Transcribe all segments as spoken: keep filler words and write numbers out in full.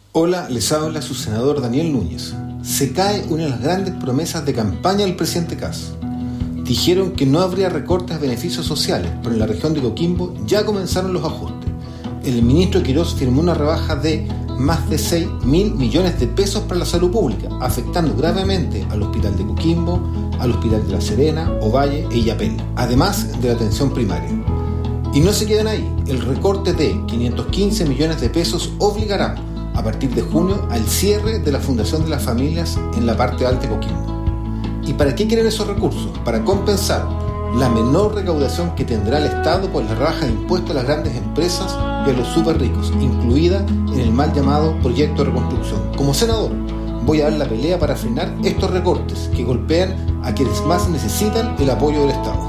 Hola, les habla su senador Daniel Núñez. Se cae una de las grandes promesas de campaña del presidente Kast. Dijeron que no habría recortes a beneficios sociales, pero en la región de Coquimbo ya comenzaron los ajustes. El ministro Quirós firmó una rebaja de más de seis mil millones de pesos para la salud pública, afectando gravemente al Hospital de Coquimbo, al Hospital de La Serena, Ovalle e Illapel, además de la atención primaria. Y no se quedan ahí. El recorte de quinientos quince millones de pesos obligará, a partir de junio, al cierre de la Fundación de las Familias en la parte alta de Coquimbo. ¿Y para qué quieren esos recursos? Para compensar la menor recaudación que tendrá el Estado por la rebaja de impuestos a las grandes empresas y a los súper ricos, incluida en el mal llamado proyecto de reconstrucción. Como senador, voy a dar la pelea para frenar estos recortes que golpean a quienes más necesitan el apoyo del Estado.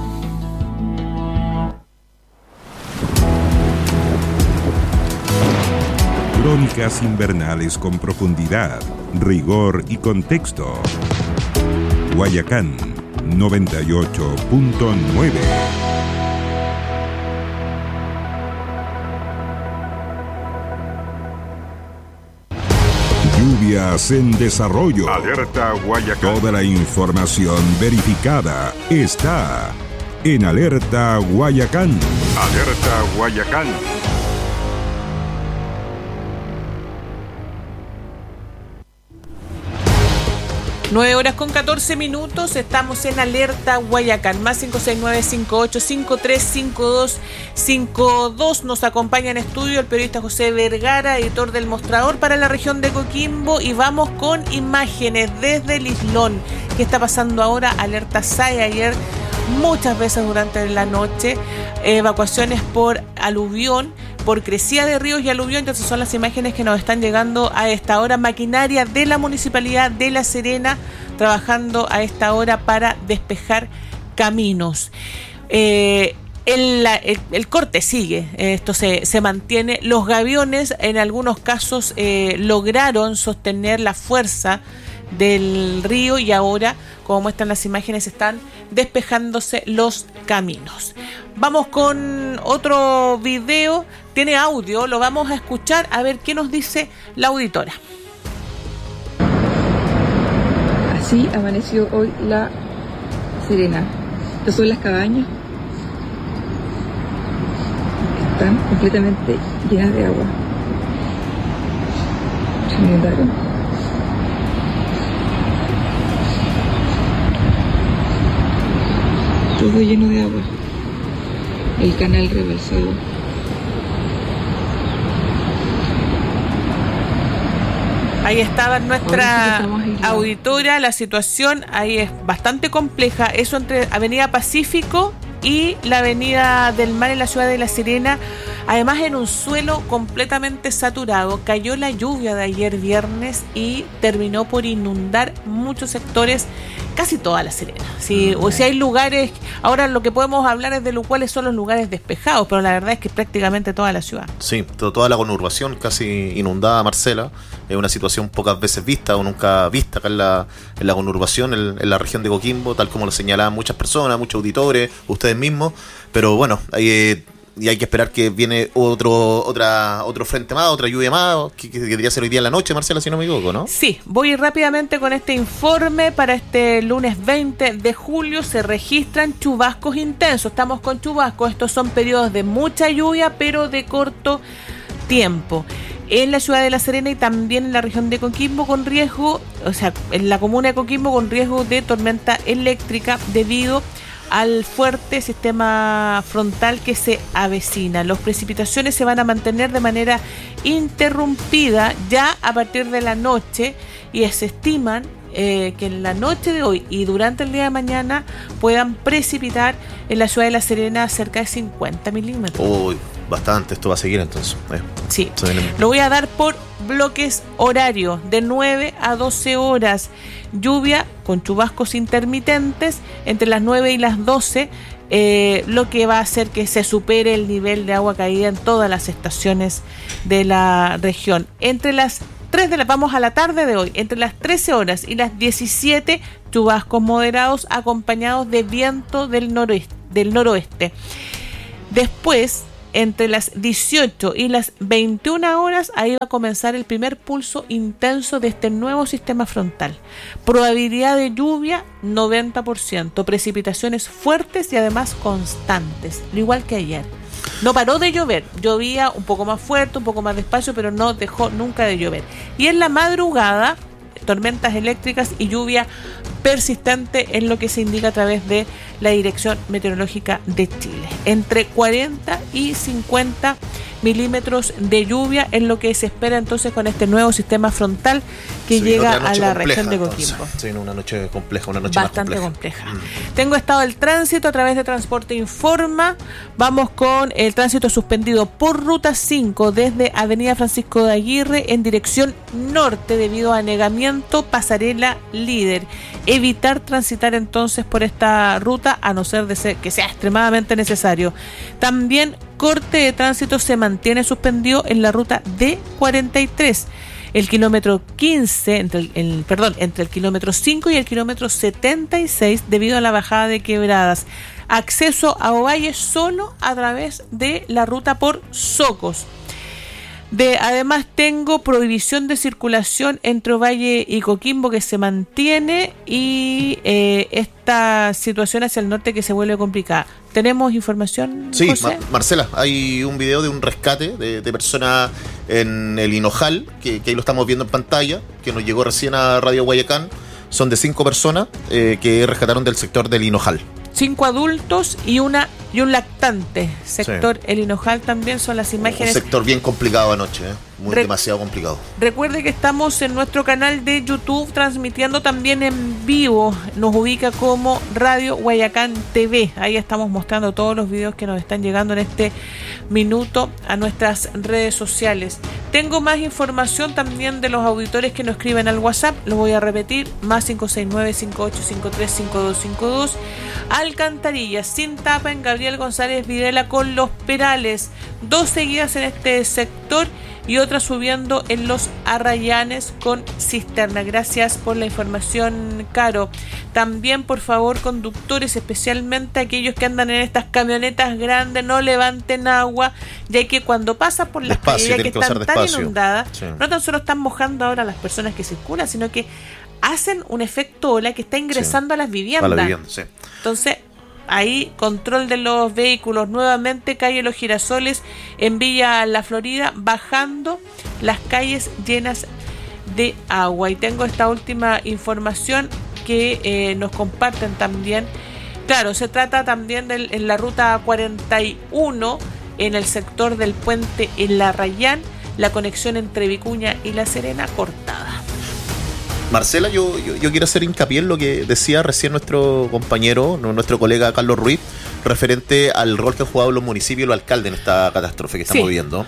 Crónicas invernales con profundidad, rigor y contexto. Guayacán noventa y ocho punto nueve. Lluvias en desarrollo. Alerta Guayacán. Toda la información verificada está en Alerta Guayacán. Alerta Guayacán. nueve horas con catorce minutos, estamos en Alerta Guayacán, más cinco seis nueve cinco ocho cinco tres cinco dos cinco dos. Nos acompaña en estudio el periodista José Vergara, editor del Mostrador para la región de Coquimbo, y vamos con imágenes desde el Islón. ¿Qué está pasando ahora? Alerta S A E ayer, muchas veces durante la noche, evacuaciones por aluvión, por crecida de ríos y aluvión. Entonces son las imágenes que nos están llegando a esta hora. Maquinaria de la Municipalidad de La Serena trabajando a esta hora para despejar caminos. Eh, el, el, el corte sigue, esto se, se mantiene. Los gaviones en algunos casos eh, lograron sostener la fuerza del río y ahora, como muestran las imágenes, están despejándose los caminos. Vamos con otro video, tiene audio, lo vamos a escuchar a ver qué nos dice la auditora. Así amaneció hoy La Serena. Estas son las cabañas, están completamente llenas de agua. Se inundaron. Todo lleno de agua. El canal rebalsado. Ahí estaba nuestra auditora. La situación ahí es bastante compleja. Eso entre Avenida Pacífico y la Avenida del Mar en la ciudad de La Serena, además en un suelo completamente saturado. Cayó la lluvia de ayer viernes y terminó por inundar muchos sectores, casi toda La Serena. Si, o si hay lugares, ahora lo que podemos hablar es de los cuales son los lugares despejados, pero la verdad es que prácticamente toda la ciudad. Sí, toda la conurbación casi inundada, Marcela. Es una situación pocas veces vista o nunca vista acá en la, en la conurbación, en, en la región de Coquimbo, tal como lo señalaban muchas personas, muchos auditores, ustedes mismos. Pero bueno, hay, eh, y hay que esperar que viene otro otra otro frente más, otra lluvia más, que, que debería ser hoy día en la noche, Marcela, si no me equivoco, ¿no? Sí, voy rápidamente con este informe. Para este lunes veinte de julio se registran chubascos intensos. Estamos con chubascos, estos son periodos de mucha lluvia, pero de corto tiempo. En la ciudad de La Serena y también en la región de Coquimbo con riesgo, o sea, en la comuna de Coquimbo con riesgo de tormenta eléctrica debido al fuerte sistema frontal que se avecina. Las precipitaciones se van a mantener de manera interrumpida ya a partir de la noche y se estiman eh, que en la noche de hoy y durante el día de mañana puedan precipitar en la ciudad de La Serena cerca de cincuenta milímetros. Uy, bastante, esto va a seguir entonces. Eh, sí, lo voy a dar por bloques horarios de nueve a doce horas. Lluvia con chubascos intermitentes entre las nueve y las doce, eh, lo que va a hacer que se supere el nivel de agua caída en todas las estaciones de la región. Entre las tres de la, vamos a la tarde de hoy, entre las trece horas y las diecisiete, chubascos moderados acompañados de viento del noroeste. Del noroeste. Después, entre las dieciocho y las veintiuna horas, ahí va a comenzar el primer pulso intenso de este nuevo sistema frontal. Probabilidad de lluvia noventa por ciento, precipitaciones fuertes y además constantes, al igual que ayer. No paró de llover, llovía un poco más fuerte, un poco más despacio, pero no dejó nunca de llover. Y en la madrugada, tormentas eléctricas y lluvia persistente en lo que se indica a través de la Dirección Meteorológica de Chile. Entre cuarenta y cincuenta milímetros de lluvia en lo que se espera entonces con este nuevo sistema frontal que sí, llega a la compleja, región de Coquimbo. Sí, una noche compleja, una noche bastante más compleja. compleja. Mm. Tengo estado del tránsito a través de Transporte Informa. Vamos con el tránsito suspendido por Ruta cinco desde Avenida Francisco de Aguirre en dirección norte debido a anegamiento, pasarela líder. Evitar transitar entonces por esta ruta a no ser de ser, que sea extremadamente necesario. También corte de tránsito se mantiene suspendido en la ruta D cuarenta y tres. El kilómetro quince, entre el, el, perdón, entre el kilómetro cinco y el kilómetro setenta y seis debido a la bajada de quebradas. Acceso a Ovalle solo a través de la ruta por Socos. De, además tengo prohibición de circulación entre Ovalle y Coquimbo que se mantiene y eh, esta situación hacia el norte que se vuelve complicada. ¿Tenemos información, Sí, José? Ma- Marcela, hay un video de un rescate de, de personas en el Hinojal, que, que ahí lo estamos viendo en pantalla, que nos llegó recién a Radio Guayacán. Son de cinco personas eh, que rescataron del sector del Hinojal. Cinco adultos y una y un lactante. Sector sí. El Hinojal también son las imágenes. Un sector bien complicado anoche, ¿eh? Muy Re- demasiado complicado. Recuerde que estamos en nuestro canal de YouTube transmitiendo también en vivo. Nos ubica como Radio Guayacán T V. Ahí estamos mostrando todos los videos que nos están llegando en este minuto a nuestras redes sociales. Tengo más información también de los auditores que nos escriben al WhatsApp. Lo voy a repetir. Más cinco seis nueve, cinco ocho cinco tres, cinco dos cinco dos. Alcantarillas sin tapa en Gabriel González Videla con Los Perales. Dos seguidas en este sector y otra subiendo en Los Arrayanes con cisterna. Gracias por la información, Caro. También, por favor, conductores, especialmente aquellos que andan en estas camionetas grandes, no levanten agua, ya que cuando pasan por las calles ya que están tan despacio. inundadas, sí. no tan solo están mojando ahora a las personas que circulan, sino que hacen un efecto ola que está ingresando sí. a las viviendas. A la vivienda, sí. Entonces, ahí, control de los vehículos. Nuevamente, calle Los Girasoles en Villa La Florida, bajando las calles llenas de agua. Y tengo esta última información que eh, nos comparten también. Claro, se trata también de en la ruta cuarenta y uno, en el sector del puente El Arrayán, la conexión entre Vicuña y La Serena cortada. Marcela, yo, yo, yo quiero hacer hincapié en lo que decía recién nuestro compañero, nuestro colega Carlos Ruiz, referente al rol que han jugado los municipios y los alcaldes en esta catástrofe que estamos sí. viviendo.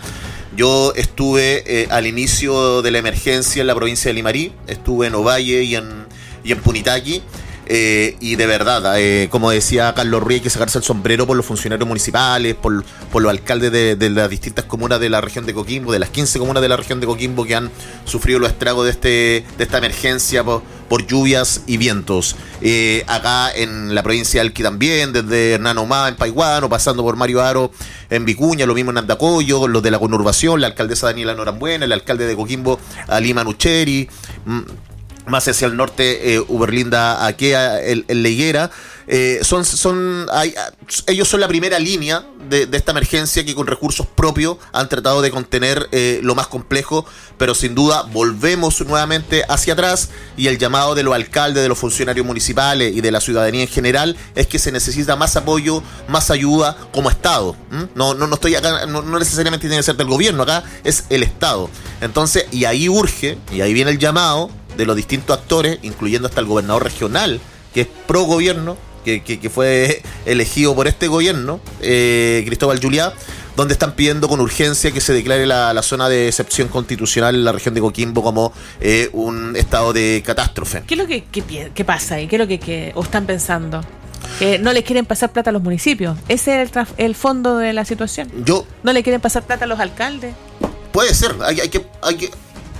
Yo estuve eh, al inicio de la emergencia en la provincia de Limarí, estuve en Ovalle y en, y en Punitaqui. Eh, y de verdad, eh, como decía Carlos Ruiz, hay que sacarse el sombrero por los funcionarios municipales, por, por los alcaldes de, de las distintas comunas de la región de Coquimbo, de las quince comunas de la región de Coquimbo que han sufrido los estragos de este de esta emergencia por, por lluvias y vientos. Eh, acá en la provincia de Alqui también, desde Hernán Omá en Paiguano, pasando por Mario Aro en Vicuña, lo mismo en Andacoyo, los de la conurbación, la alcaldesa Daniela Norambuena, el alcalde de Coquimbo, Ali Manucheri, m- más hacia el norte, eh, Uberlinda Aquea, el, el Leiguera, eh, son, son hay, ellos son la primera línea de, de esta emergencia que con recursos propios han tratado de contener eh, lo más complejo, pero sin duda volvemos nuevamente hacia atrás y el llamado de los alcaldes, de los funcionarios municipales y de la ciudadanía en general es que se necesita más apoyo, más ayuda como Estado. ¿Mm? No, no, no estoy acá, no, no necesariamente tiene que ser del gobierno, acá es el Estado. Entonces, y ahí urge, y ahí viene el llamado de los distintos actores, incluyendo hasta el gobernador regional, que es pro gobierno, que, que, que fue elegido por este gobierno, eh, Cristóbal Juliá, donde están pidiendo con urgencia que se declare la, la zona de excepción constitucional en la región de Coquimbo como eh, un estado de catástrofe. ¿Qué es lo que, que, que pasa ahí? ¿Qué es lo que, que o están pensando? Que no les quieren pasar plata a los municipios. Ese es el, traf- el fondo de la situación. Yo no le quieren pasar plata a los alcaldes. Puede ser, hay, hay que... Hay que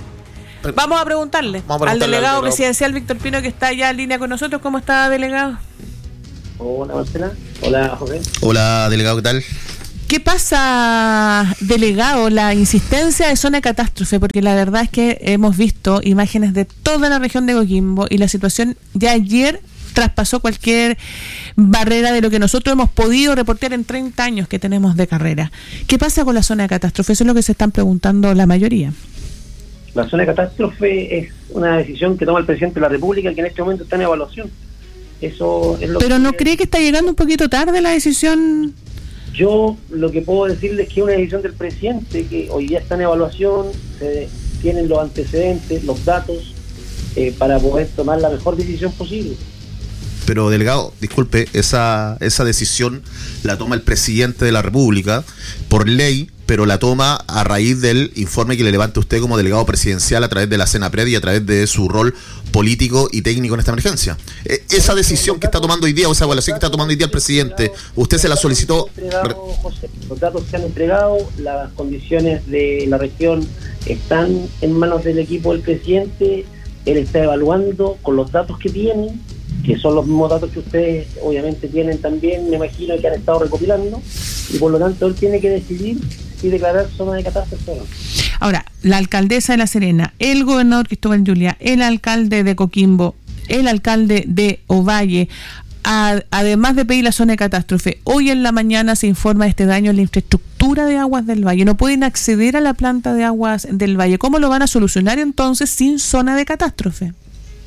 Vamos a preguntarle, Vamos a preguntarle al delegado, al delegado presidencial Víctor Pino, que está ya en línea con nosotros. ¿Cómo está, delegado? Hola, Marcela. Hola, José. Hola, delegado, ¿qué tal? ¿Qué pasa, delegado, la insistencia de zona de catástrofe? Porque la verdad es que hemos visto imágenes de toda la región de Coquimbo y la situación ya ayer traspasó cualquier barrera de lo que nosotros hemos podido reportear en treinta años que tenemos de carrera. ¿Qué pasa con la zona de catástrofe? Eso es lo que se están preguntando la mayoría. La zona de catástrofe es una decisión que toma el presidente de la República, que en este momento está en evaluación. Eso es lo ¿Pero que no cree que está llegando un poquito tarde la decisión? Yo lo que puedo decirles es que es una decisión del presidente, que hoy día está en evaluación, se tienen los antecedentes, los datos, eh, para poder tomar la mejor decisión posible. Pero, delegado, disculpe, esa esa decisión la toma el presidente de la República por ley, pero la toma a raíz del informe que le levanta usted como delegado presidencial a través de la Senapred y a través de su rol político y técnico en esta emergencia. Esa decisión que está tomando hoy día, o esa evaluación que está tomando hoy día el presidente, ¿usted se la solicitó? José, los datos se han entregado, las condiciones de la región están en manos del equipo del presidente, él está evaluando con los datos que tiene, que son los mismos datos que ustedes obviamente tienen también, me imagino que han estado recopilando, y por lo tanto él tiene que decidir si declarar zona de catástrofe o no. Ahora, la alcaldesa de La Serena, el gobernador Cristóbal Yulia, el alcalde de Coquimbo, el alcalde de Ovalle, a, además de pedir la zona de catástrofe, hoy en la mañana se informa de este daño en la infraestructura de aguas del Valle. No pueden acceder a la planta de aguas del Valle. ¿Cómo lo van a solucionar entonces sin zona de catástrofe?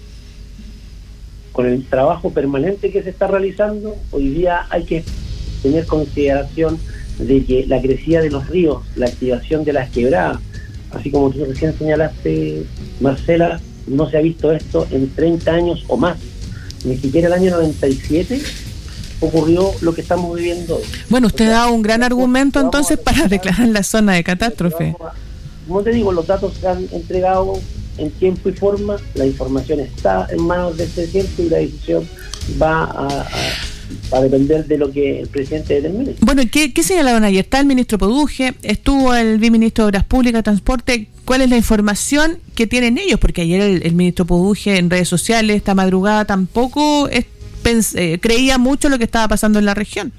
Con el trabajo permanente que se está realizando, hoy día hay que tener consideración de que la crecida de los ríos, la activación de las quebradas, así como tú recién señalaste, Marcela, no se ha visto esto en treinta años o más. Ni siquiera el año noventa y siete ocurrió lo que estamos viviendo hoy. Bueno, usted o sea, da un gran argumento entonces para declarar la zona de catástrofe. Como te digo, los datos se han entregado en tiempo y forma, la información está en manos del presidente y la decisión va a, a, a depender de lo que el presidente determine. Bueno, ¿qué, qué señalaron ayer? Está el ministro Produje, estuvo el viceministro de Obras Públicas, Transporte. ¿Cuál es la información que tienen ellos? Porque ayer el, el ministro Produje en redes sociales, esta madrugada, tampoco es, pens, eh, creía mucho lo que estaba pasando en la región.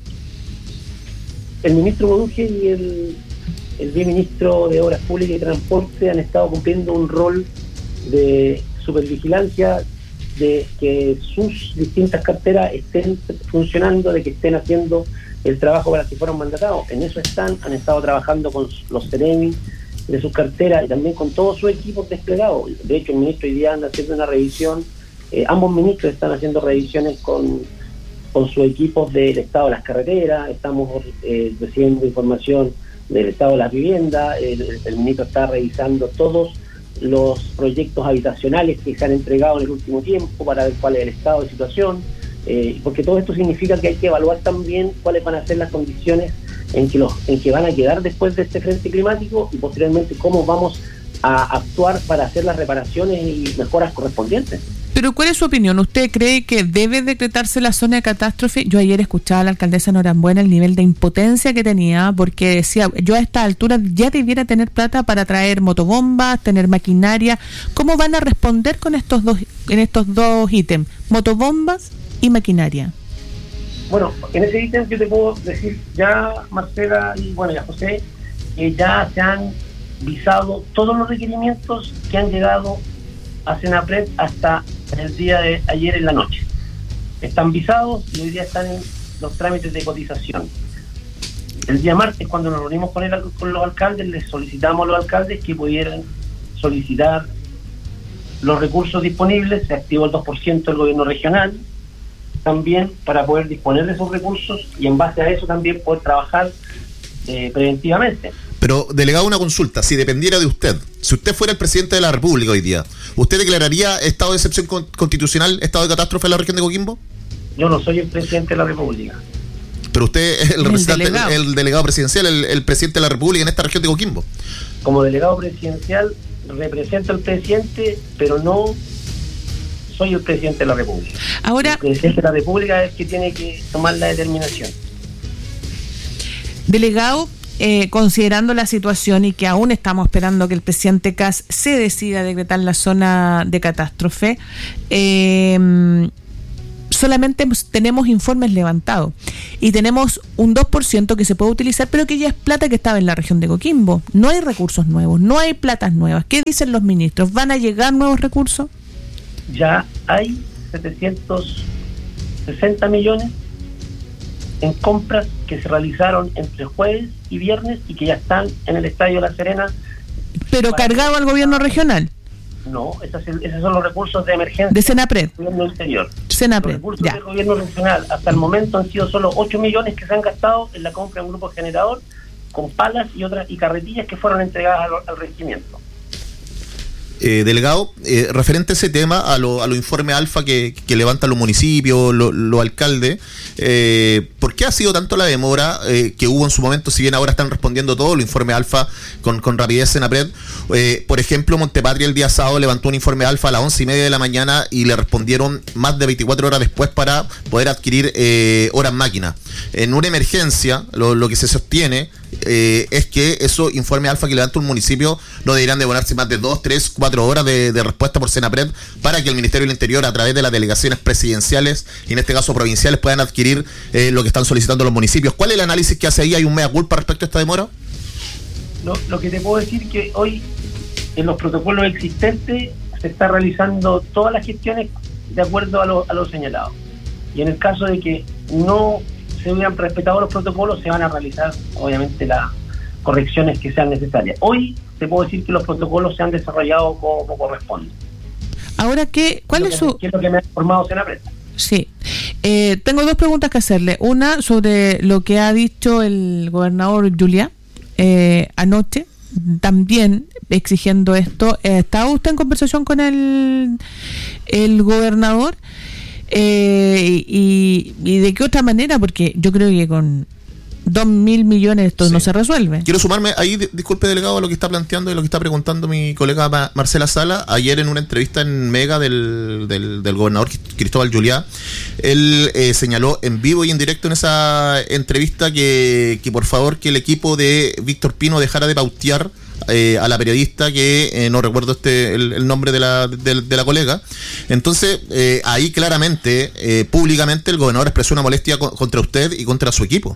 El ministro Produje y el, el viceministro de Obras Públicas y Transporte han estado cumpliendo un rol de supervigilancia, de que sus distintas carteras estén funcionando, de que estén haciendo el trabajo para el que fueron mandatados. En eso están, han estado trabajando con los CEREMI de sus carteras y también con todos sus equipos desplegados. De hecho, el ministro hoy día anda haciendo una revisión, eh, ambos ministros están haciendo revisiones con, con sus equipos del estado de las carreteras, estamos eh, recibiendo información del estado de las viviendas, el, el ministro está revisando todos los proyectos habitacionales que se han entregado en el último tiempo para ver cuál es el estado de situación, eh, porque todo esto significa que hay que evaluar también cuáles van a ser las condiciones en que los en que van a quedar después de este frente climático y posteriormente cómo vamos a actuar para hacer las reparaciones y mejoras correspondientes. Pero ¿cuál es su opinión? ¿Usted cree que debe decretarse la zona de catástrofe? Yo ayer escuchaba a la alcaldesa Norambuena el nivel de impotencia que tenía, porque decía, yo a esta altura ya debiera tener plata para traer motobombas, tener maquinaria. ¿Cómo van a responder con estos dos en estos dos ítems? Motobombas y maquinaria. Bueno, en ese ítem yo te puedo decir ya, Marcela y bueno, ya José, que ya se han visado todos los requerimientos que han llegado a Senapred hasta el día de ayer en la noche. Están visados y hoy día están en los trámites de cotización. El día martes, cuando nos reunimos con, el, con los alcaldes, les solicitamos a los alcaldes que pudieran solicitar los recursos disponibles. Se activó el dos por ciento del gobierno regional también para poder disponer de esos recursos y en base a eso también poder trabajar eh, preventivamente. Pero, delegado, una consulta, si dependiera de usted, si usted fuera el presidente de la República hoy día, ¿usted declararía estado de excepción constitucional, estado de catástrofe en la región de Coquimbo? Yo no soy el presidente de la República. Pero usted es el, el representante, delegado. El, el delegado presidencial, el, el presidente de la República en esta región de Coquimbo. Como delegado presidencial represento al presidente, pero no soy el presidente de la República. Ahora, el presidente de la República es el que tiene que tomar la determinación. Delegado, eh, considerando la situación y que aún estamos esperando que el presidente Kast se decida a decretar la zona de catástrofe, eh, solamente tenemos informes levantados y tenemos un dos por ciento que se puede utilizar, pero que ya es plata que estaba en la región de Coquimbo. No hay recursos nuevos, no hay platas nuevas. ¿Qué dicen los ministros? ¿Van a llegar nuevos recursos? Ya hay setecientos sesenta millones en compras que se realizaron entre jueves y viernes y que ya están en el Estadio La Serena. ¿Pero cargado al gobierno regional? No, esos, esos son los recursos de emergencia de Senapred. Del gobierno interior. Senapred, los recursos ya. del gobierno regional hasta el momento han sido solo ocho millones que se han gastado en la compra de un grupo generador con palas y otras y carretillas que fueron entregadas al, al regimiento. Eh, delegado, eh, referente a ese tema, a los a lo informes alfa que, que levantan los municipios, los lo alcaldes, eh, ¿por qué ha sido tanto la demora eh, que hubo en su momento, si bien ahora están respondiendo todos los informes alfa con, con rapidez en APRED? Eh, por ejemplo, Montepatria el día sábado levantó un informe alfa a las once y media de la mañana y le respondieron más de veinticuatro horas después para poder adquirir eh, horas máquina. En una emergencia, lo, lo que se sostiene eh, es que esos informes alfa que levanta un municipio no deberían demorarse más de dos, tres, cuatro horas de, de respuesta por Senapred para que el Ministerio del Interior, a través de las delegaciones presidenciales y en este caso provinciales, puedan adquirir eh, lo que están solicitando los municipios. ¿Cuál es el análisis que hace ahí? ¿Hay un mea culpa respecto a esta demora? Lo, lo que te puedo decir es que hoy en los protocolos existentes se está realizando todas las gestiones de acuerdo a lo, a lo señalado. Y en el caso de que no se hubieran respetado los protocolos, se van a realizar obviamente las correcciones que sean necesarias. Hoy te puedo decir que los protocolos se han desarrollado como corresponde. Ahora, ¿qué, ¿cuál es, es su...? ¿Qué es lo que me ha informado Senapred? Sí. Eh, tengo dos preguntas que hacerle. Una sobre lo que ha dicho el gobernador Juliá eh, anoche, también exigiendo esto. Eh, ¿Estaba usted en conversación con el, el gobernador? Eh, y, ¿Y de qué otra manera? Porque yo creo que con dos mil millones esto sí no se resuelve. Quiero sumarme ahí, de, disculpe delegado, a lo que está planteando y lo que está preguntando mi colega Ma- Marcela Sala. Ayer en una entrevista en Mega del, del, del gobernador Cristóbal Juliá, él eh, señaló en vivo y en directo en esa entrevista que, que por favor que el equipo de Víctor Pino dejara de pautear Eh, a la periodista que eh, no recuerdo este el, el nombre de la de, de la colega. Entonces eh, ahí claramente eh, públicamente el gobernador expresó una molestia co- contra usted y contra su equipo.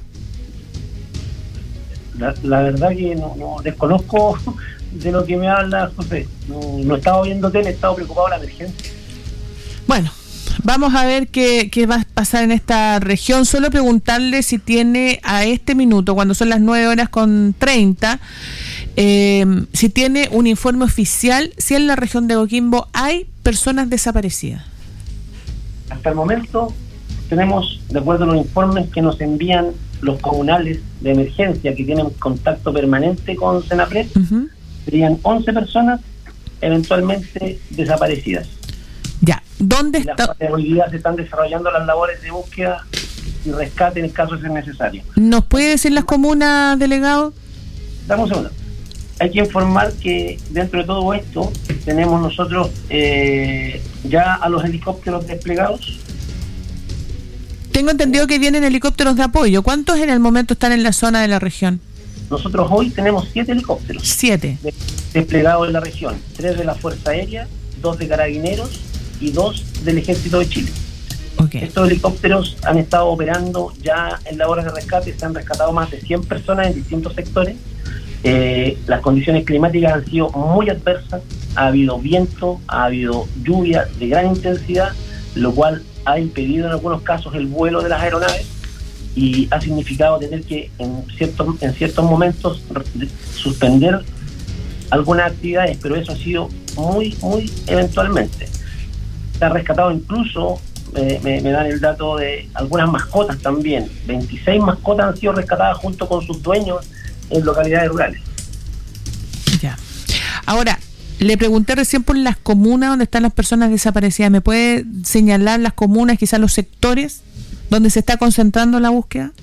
La, la verdad que no, no desconozco de lo que me habla José. No, no he estado viendo tele, he estado preocupado de la emergencia. Bueno, vamos a ver qué, qué va a pasar en esta región. Solo preguntarle si tiene a este minuto, cuando son las nueve horas con treinta, eh, si tiene un informe oficial, si en la región de Coquimbo hay personas desaparecidas. Hasta el momento tenemos, de acuerdo a los informes que nos envían los comunales de emergencia que tienen contacto permanente con Senapred, uh-huh. serían once personas eventualmente desaparecidas. Ya, ¿dónde está? Hoy día se están desarrollando las labores de búsqueda y rescate en el caso de ser necesario. ¿Nos puede decir las comunas, delegado? Dame un segundo. Hay que informar que dentro de todo esto tenemos nosotros eh, ya a los helicópteros desplegados. Tengo entendido que vienen helicópteros de apoyo. ¿Cuántos en el momento están en la zona de la región? Nosotros hoy tenemos siete helicópteros. Siete. De, desplegados en la región. Tres de la Fuerza Aérea, dos de Carabineros y dos del Ejército de Chile. Okay. Estos helicópteros han estado operando ya en labores de rescate, se han rescatado más de cien personas en distintos sectores. Eh, las condiciones climáticas han sido muy adversas, ha habido viento, ha habido lluvia de gran intensidad, lo cual ha impedido en algunos casos el vuelo de las aeronaves y ha significado tener que en ciertos, en ciertos momentos suspender algunas actividades, pero eso ha sido muy, muy eventualmente. Se ha rescatado incluso, eh, me, me dan el dato de algunas mascotas también, veintiséis mascotas han sido rescatadas junto con sus dueños en localidades rurales. Ya. Ahora, le pregunté recién por las comunas donde están las personas desaparecidas. ¿Me puede señalar las comunas, quizás los sectores donde se está concentrando la búsqueda?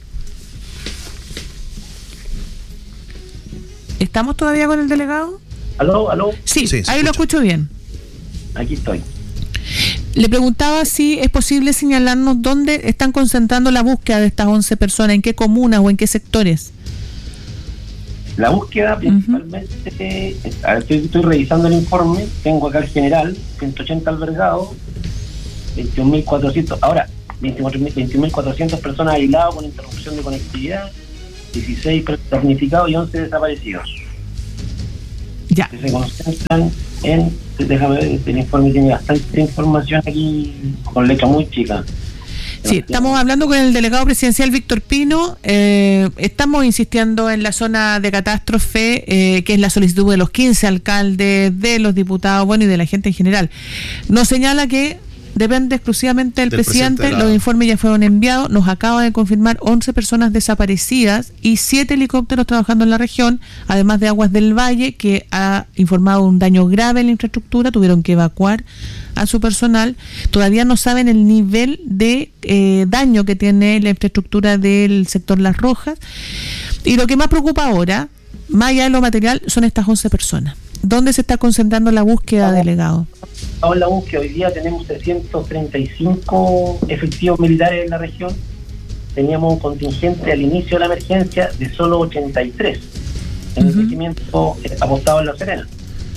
¿Estamos todavía con el delegado? ¿Aló? ¿Aló? Sí, sí, ahí lo escucho bien. Aquí estoy. Le preguntaba si es posible señalarnos dónde están concentrando la búsqueda de estas once personas, en qué comunas o en qué sectores. La búsqueda principalmente, uh-huh. estoy, estoy revisando el informe, tengo acá el general, ciento ochenta albergados, veintiún mil cuatrocientos, ahora veintiún mil cuatrocientas personas aisladas con interrupción de conectividad, dieciséis damnificados y once desaparecidos. Ya. Que se concentran en, déjame ver, el informe tiene bastante información aquí con letra muy chica. Sí, estamos hablando con el delegado presidencial Víctor Pino. Eh, estamos insistiendo en la zona de catástrofe, eh, que es la solicitud de los quince alcaldes, de los diputados, bueno, y de la gente en general. Nos señala que depende exclusivamente del, del presidente, presidente la... los informes ya fueron enviados, nos acaba de confirmar once personas desaparecidas y siete helicópteros trabajando en la región, además de Aguas del Valle, que ha informado un daño grave en la infraestructura, tuvieron que evacuar a su personal. Todavía no saben el nivel de eh, daño que tiene la infraestructura del sector Las Rojas, y lo que más preocupa ahora, más allá de lo material, son estas once personas. ¿Dónde se está concentrando la búsqueda, Estamos, delegado? Estamos en la búsqueda. Hoy día tenemos trescientos treinta y cinco efectivos militares en la región. Teníamos un contingente al inicio de la emergencia de solo ochenta y tres en uh-huh. el crecimiento eh, apostado en La Serena.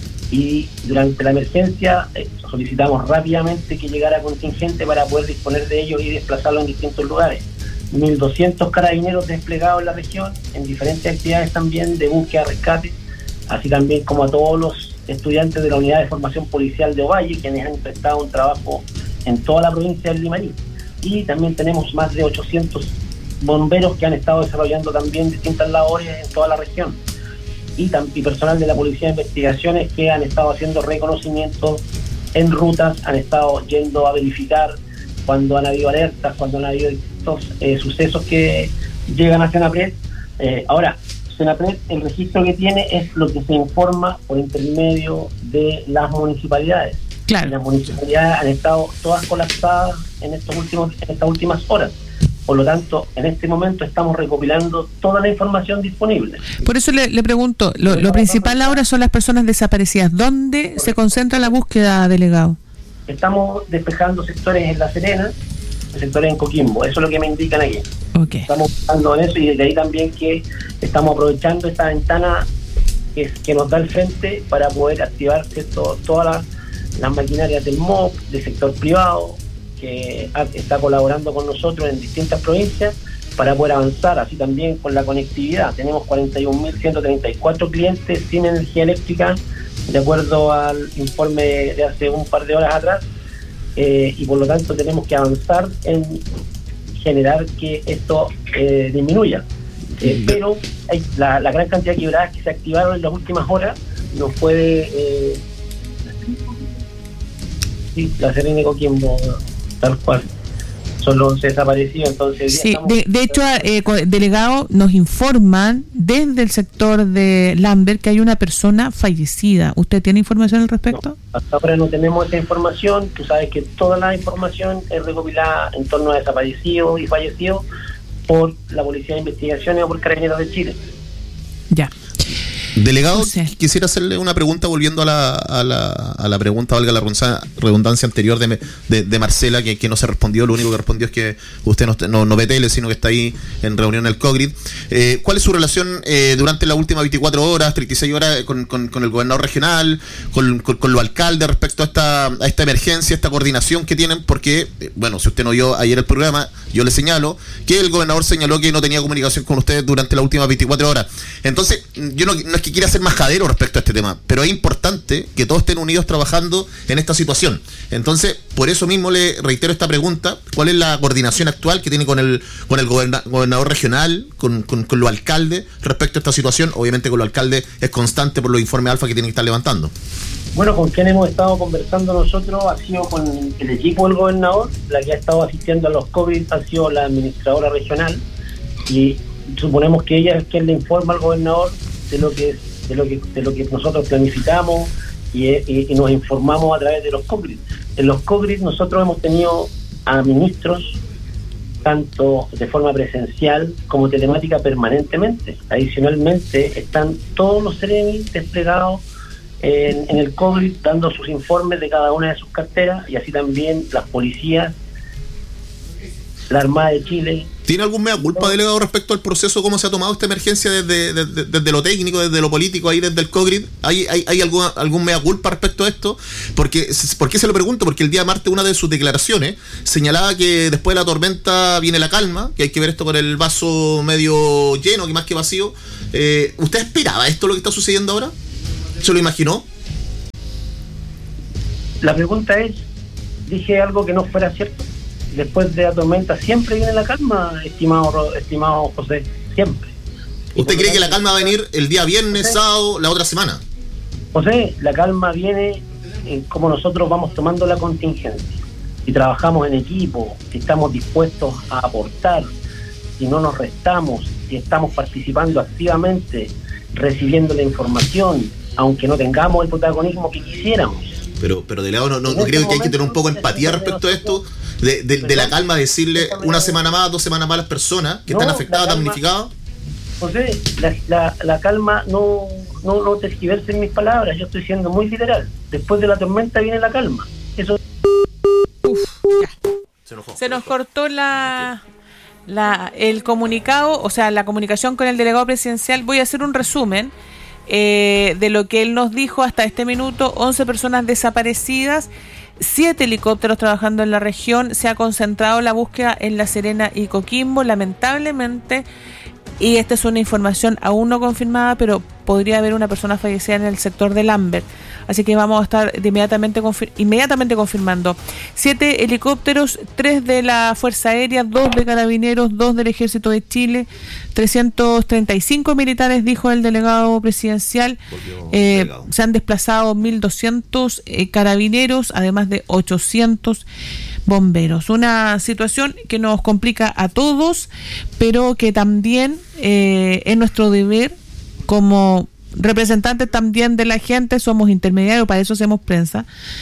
Y durante la emergencia eh, solicitamos rápidamente que llegara contingente para poder disponer de ellos y desplazarlos en distintos lugares. mil doscientos carabineros desplegados en la región, en diferentes actividades también de búsqueda, rescate, así también como a todos los estudiantes de la Unidad de Formación Policial de Ovalle, quienes han prestado un trabajo en toda la provincia del Limarí. Y también tenemos más de ochocientos bomberos que han estado desarrollando también distintas labores en toda la región. Y, y personal de la Policía de Investigaciones que han estado haciendo reconocimientos en rutas, han estado yendo a verificar cuando han habido alertas, cuando han habido estos eh, sucesos que llegan a Senapred. Eh, ahora, Senapred, el registro que tiene es lo que se informa por intermedio de las municipalidades. Claro. Y las municipalidades han estado todas colapsadas en estos últimos, en estas últimas horas. Por lo tanto, en este momento estamos recopilando toda la información disponible. Por eso le, le pregunto, lo, lo principal ahora son las personas desaparecidas. ¿Dónde se concentra la búsqueda, delegado? Estamos despejando sectores en La Serena, sectores en Coquimbo. Eso es lo que me indican aquí. Okay. Estamos buscando en eso y desde ahí también que estamos aprovechando esta ventana que, que nos da el frente para poder activar ¿cierto? todas las, las maquinarias del M O P, del sector privado, que está colaborando con nosotros en distintas provincias para poder avanzar, así también con la conectividad. Tenemos cuarenta y un mil ciento treinta y cuatro clientes sin energía eléctrica, de acuerdo al informe de hace un par de horas atrás, eh, y por lo tanto tenemos que avanzar en generar que esto eh, disminuya. Eh, pero hay la, la gran cantidad de quebradas que se activaron en las últimas horas nos puede... Eh, sí, La Serena y Coquimbo, tal cual, son los desaparecidos. Entonces, sí, de, de hecho, eh, delegado, nos informan desde el sector de Lambert que hay una persona fallecida. ¿Usted tiene información al respecto? No, hasta ahora no tenemos esa información. Tú sabes que toda la información es recopilada en torno a desaparecidos y fallecidos por la Policía de Investigaciones o por Carabineros de Chile. Ya. Delegado, o sea, quisiera hacerle una pregunta volviendo a la, a la, a la pregunta, valga la redundancia anterior de, de, de Marcela, que, que no se respondió. Lo único que respondió es que usted no, no, no ve tele, sino que está ahí en reunión en el COGRID. Eh, ¿Cuál es su relación eh, durante las últimas veinticuatro horas, treinta y seis horas con, con, con el gobernador regional, con, con, con los alcaldes respecto a esta, a esta emergencia, esta coordinación que tienen? Porque, eh, bueno, si usted no vio ayer el programa, yo le señalo que el gobernador señaló que no tenía comunicación con ustedes durante las últimas veinticuatro horas. Entonces, yo no, no es que quiera ser majadero respecto a este tema, pero es importante que todos estén unidos trabajando en esta situación. Entonces, por eso mismo le reitero esta pregunta: ¿cuál es la coordinación actual que tiene con el con el goberna, gobernador regional, con, con, con los alcaldes respecto a esta situación? Obviamente con los alcaldes es constante por los informes alfa que tienen que estar levantando. Bueno, con quien hemos estado conversando nosotros ha sido con el equipo del gobernador. La que ha estado asistiendo a los COVID ha sido la administradora regional, y suponemos que ella es quien le informa al gobernador de lo que es de lo que de lo que nosotros planificamos y, y, y nos informamos a través de los COGRID. En los COGRID nosotros hemos tenido a ministros tanto de forma presencial como telemática permanentemente. Adicionalmente están todos los seremi desplegados en, en el COGRID dando sus informes de cada una de sus carteras, y así también las policías la Armada de Chile. ¿Tiene algún mea culpa, delegado, respecto al proceso, cómo se ha tomado esta emergencia desde, desde, desde lo técnico, desde lo político, ahí desde el COGRID? ¿Hay, hay, hay algún, algún mea culpa respecto a esto? Porque, ¿por qué se lo pregunto? Porque el día martes una de sus declaraciones señalaba que después de la tormenta viene la calma, que hay que ver esto con el vaso medio lleno, que más que vacío. Eh, ¿Usted esperaba esto, lo que está sucediendo ahora? ¿Se lo imaginó? La pregunta es, dije algo que no fuera cierto. Después de la tormenta siempre viene la calma, estimado estimado José, siempre. ¿Usted cree que la calma va a venir el día viernes, José, sábado, la otra semana? José, la calma viene en cómo nosotros vamos tomando la contingencia. Si trabajamos en equipo, si estamos dispuestos a aportar, si no nos restamos, si estamos participando activamente, recibiendo la información, aunque no tengamos el protagonismo que quisiéramos. Pero, pero delegado, ¿no, no, no creo que hay que tener un poco de empatía respecto a esto? De, de, de la calma, decirle una semana más, dos semanas más a las personas que no, están afectadas, damnificadas. José, la, la, la calma no, no, no tergiverse en mis palabras, yo estoy siendo muy literal. Después de la tormenta viene la calma. Eso. Uf, ya. Se, enojó, se nos cortó la, la el comunicado, o sea, la comunicación con el delegado presidencial. Voy a hacer un resumen eh, de lo que él nos dijo hasta este minuto. once personas desaparecidas. Siete helicópteros trabajando en la región. Se ha concentrado la búsqueda en La Serena y Coquimbo, lamentablemente, y esta es una información aún no confirmada, pero podría haber una persona fallecida en el sector de Lambert, así que vamos a estar de inmediatamente, confir- inmediatamente confirmando. Siete helicópteros, tres de la Fuerza Aérea, dos de Carabineros, dos del Ejército de Chile, trescientos treinta y cinco militares, dijo el delegado presidencial. Eh, delegado. Se han desplazado mil doscientos eh, carabineros, además de ochocientos bomberos. Una situación que nos complica a todos, pero que también eh, es nuestro deber como representantes también de la gente, somos intermediarios, para eso hacemos prensa,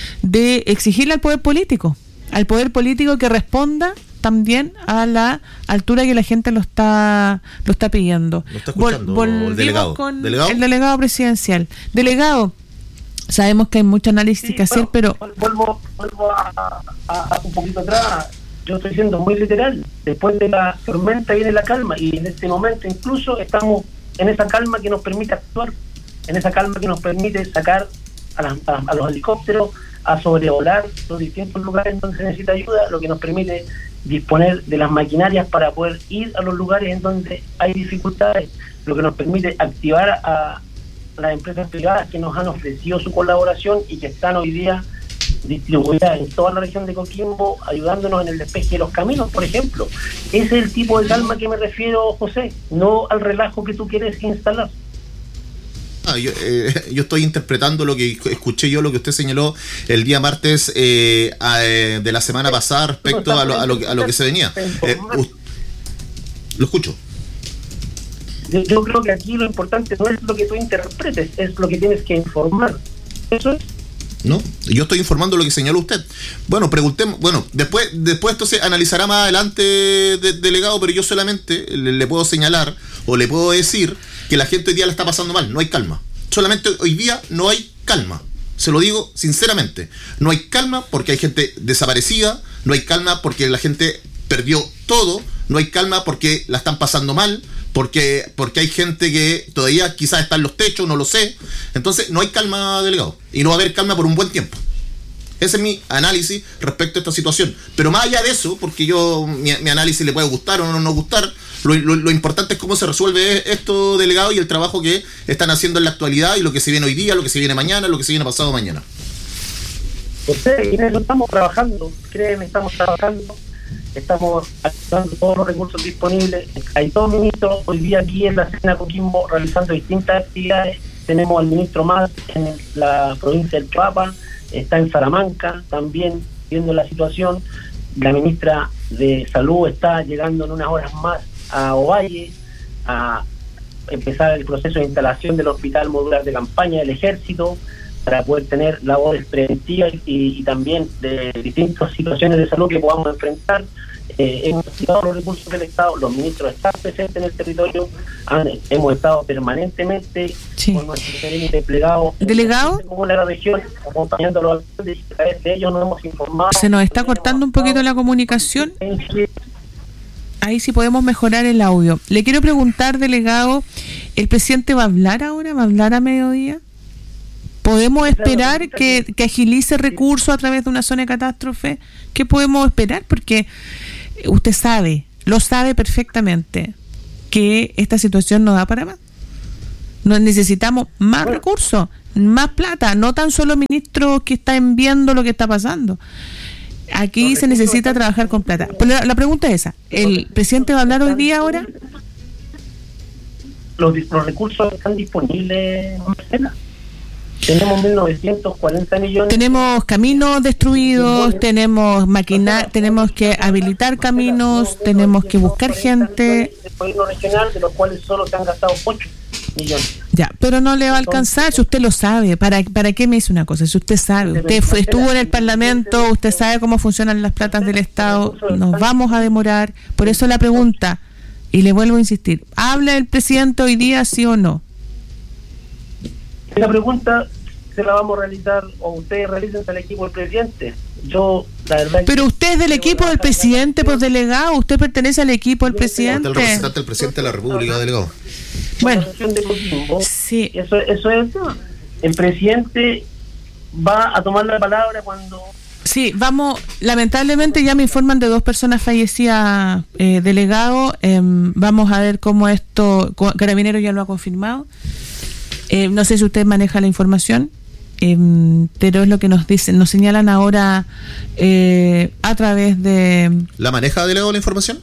de exigirle al poder político, al poder político que responda también a la altura que la gente lo está lo está pidiendo. Lo está escuchando, Vol- el delegado. Con ¿Delegado? El delegado presidencial. Delegado, sabemos que hay mucho análisis Sí, que hacer, bueno, pero... Vuelvo, vuelvo a, a, a un poquito atrás. Yo estoy siendo muy literal. Después de la tormenta viene la calma, y en este momento incluso estamos en esa calma que nos permite actuar, en esa calma que nos permite sacar a, las, a, a los helicópteros, a sobrevolar los distintos lugares donde se necesita ayuda, lo que nos permite disponer de las maquinarias para poder ir a los lugares en donde hay dificultades, lo que nos permite activar a las empresas privadas que nos han ofrecido su colaboración y que están hoy día distribuidas en toda la región de Coquimbo, ayudándonos en el despeje de los caminos, por ejemplo. Ese es el tipo de calma que me refiero, José, no al relajo que tú quieres instalar. Ah, yo, eh, yo estoy interpretando lo que escuché yo, lo que usted señaló el día martes eh, a, eh, de la semana pasada respecto a lo, a lo, a lo que se venía. Eh, uh, lo escucho. Yo, yo creo que aquí lo importante no es lo que tú interpretes, es lo que tienes que informar. Eso es. No, yo estoy informando lo que señaló usted. Bueno, preguntemos, bueno, después después esto se analizará más adelante, de, delegado, pero yo solamente le, le puedo señalar o le puedo decir que la gente hoy día la está pasando mal, no hay calma. Solamente hoy día no hay calma. Se lo digo sinceramente. No hay calma porque hay gente desaparecida, no hay calma porque la gente perdió todo, no hay calma porque la están pasando mal, porque porque hay gente que todavía quizás está en los techos, no lo sé. Entonces no hay calma, delegado, y no va a haber calma por un buen tiempo. Ese es mi análisis respecto a esta situación. Pero más allá de eso, porque yo mi, mi análisis le puede gustar o no no gustar, lo, lo, lo importante es cómo se resuelve esto, delegado, y el trabajo que están haciendo en la actualidad, y lo que se viene hoy día, lo que se viene mañana, lo que se viene pasado mañana. Ustedes, y en eso estamos trabajando, créeme, estamos trabajando. Estamos activando todos los recursos disponibles. Hay dos ministros hoy día aquí en la Serena Coquimbo realizando distintas actividades. Tenemos al ministro más en la provincia del Choapa, está en Salamanca también viendo la situación. La ministra de Salud está llegando en unas horas más a Ovalle a empezar el proceso de instalación del hospital modular de campaña del Ejército para poder tener labores preventivas y, y también de distintas situaciones de salud que podamos enfrentar. Eh, hemos activado los recursos del Estado, los ministros están presentes en el territorio, han, hemos estado permanentemente sí. con nuestros serenos desplegados delegado como la región, acompañando a los alcaldes, y a través de ellos nos hemos informado. Se nos está cortando un poquito la comunicación. ahí sí podemos mejorar el audio. Le quiero preguntar, delegado, ¿el presidente va a hablar ahora? ¿Va a hablar a mediodía? ¿Podemos esperar que, que agilice recursos a través de una zona de catástrofe? ¿Qué podemos esperar? Porque usted sabe, lo sabe perfectamente, que esta situación no da para más. Nos necesitamos más bueno. recursos, más plata, no tan solo ministros que están viendo lo que está pasando. Aquí se necesita trabajar con plata. Pero la, la pregunta es esa, ¿el presidente va a hablar hoy día ahora? Los, los recursos están disponibles, Marcela. Tenemos mil novecientos cuarenta millones. Tenemos caminos destruidos, tenemos maquinar, tenemos que habilitar caminos, tenemos que buscar gente. El gobierno regional, de los cuales solo se han gastado ocho millones. Ya, pero no le va a alcanzar, si usted lo sabe. ¿Para, para qué me dice una cosa? Si usted sabe, usted fue, estuvo en el Parlamento, usted sabe cómo funcionan las platas del Estado, nos vamos a demorar. Por eso la pregunta, y le vuelvo a insistir, ¿habla el presidente hoy día, sí o no? La pregunta se la vamos a realizar, o ustedes realicen al equipo del presidente. Yo, la verdad. Pero usted es del equipo del presidente, pues delegado, usted pertenece al equipo del presidente. El representante del presidente de la República, delegado. Bueno, sí. Eso, eso es. El presidente va a tomar la palabra cuando. Sí, vamos, lamentablemente ya me informan de dos personas fallecidas, eh, delegado. Eh, vamos a ver cómo esto, Carabineros ya lo ha confirmado. Eh, no sé si usted maneja la información, eh, pero es lo que nos dicen, nos señalan ahora eh, a través de... ¿La maneja, delegado, la información?